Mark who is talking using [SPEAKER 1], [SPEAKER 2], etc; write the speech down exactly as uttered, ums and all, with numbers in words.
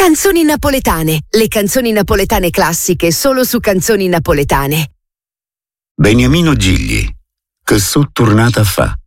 [SPEAKER 1] Canzoni napoletane, le canzoni napoletane classiche solo su Canzoni Napoletane.
[SPEAKER 2] Beniamino Gigli, che su tornata fa.